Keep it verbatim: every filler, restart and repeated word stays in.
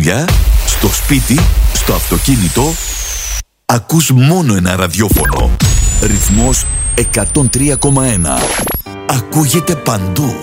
δουλειά, στο σπίτι, στο αυτοκίνητο, ακούς μόνο ένα ραδιόφωνο. Ρυθμός εκατόν τρία κόμμα ένα. Ακούγεται παντού.